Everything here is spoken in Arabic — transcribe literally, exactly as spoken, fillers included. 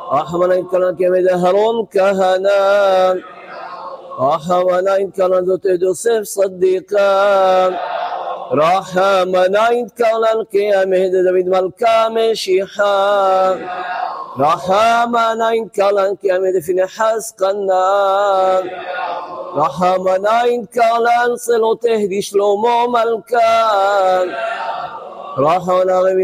رحمنا إن كان كمد هارون كهنا رحمنا إن كان دوت يوسف صديقا رحمنا إن كان كمد داود ملكا مشيحا رحمنا إن كان كمد فنحاس قنان رحمنا إن كان صلوته دي شلومو ملكا رحمنا